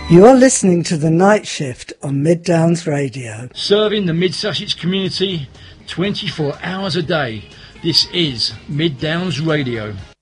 You're listening to The Night Shift on Mid Downs Radio. Serving the Mid Sussex community 24 hours a day. This is Mid Downs Radio.